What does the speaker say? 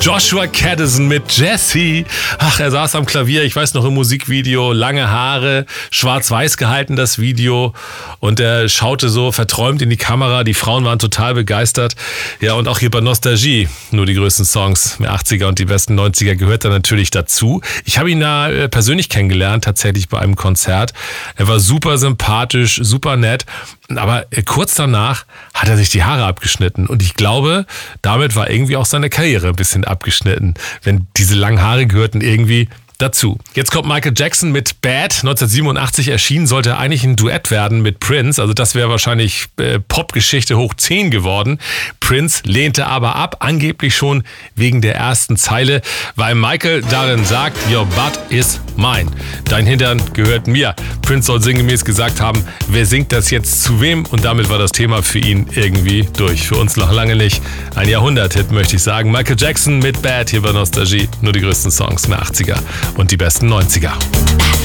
Joshua Kadison mit Jesse. Ach, er saß am Klavier, ich weiß noch im Musikvideo, lange Haare, schwarz-weiß gehalten das Video und er schaute so verträumt in die Kamera, die Frauen waren total begeistert. Ja, und auch hier bei Nostalgie, nur die größten Songs der 80er und die besten 90er gehört da natürlich dazu. Ich habe ihn da persönlich kennengelernt, tatsächlich bei einem Konzert. Er war super sympathisch, super nett, aber kurz danach hat er sich die Haare abgeschnitten und ich glaube, damit war irgendwie auch seine Karriere ein bisschen abgeschnitten, wenn diese langen Haare gehörten irgendwie dazu. Jetzt kommt Michael Jackson mit Bad. 1987 erschienen, sollte eigentlich ein Duett werden mit Prince. Also das wäre wahrscheinlich Popgeschichte hoch 10 geworden. Prince lehnte aber ab, angeblich schon wegen der ersten Zeile, weil Michael darin sagt, your butt is mine. Dein Hintern gehört mir. Prince soll sinngemäß gesagt haben, wer singt das jetzt zu wem? Und damit war das Thema für ihn irgendwie durch. Für uns noch lange nicht ein Jahrhundert-Hit, möchte ich sagen. Michael Jackson mit Bad hier bei Nostalgie. Nur die größten Songs der 80er und die besten 90er.